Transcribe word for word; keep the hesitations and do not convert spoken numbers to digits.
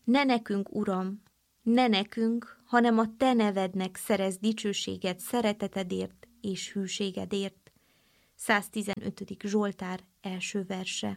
Ne nekünk, Uram, ne nekünk, hanem a Te nevednek szerez dicsőséget szeretetedért és hűségedért. száztizenötödik Zsoltár első verse.